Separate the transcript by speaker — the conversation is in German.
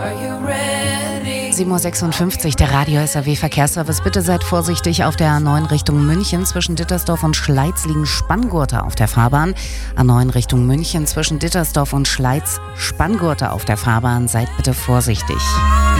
Speaker 1: 7:56 Uhr, der Radio SAW Verkehrsservice. Bitte seid vorsichtig auf der A9 Richtung München. Zwischen Dittersdorf und Schleiz liegen Spanngurte auf der Fahrbahn. A9 Richtung München zwischen Dittersdorf und Schleiz Spanngurte auf der Fahrbahn. Seid bitte vorsichtig.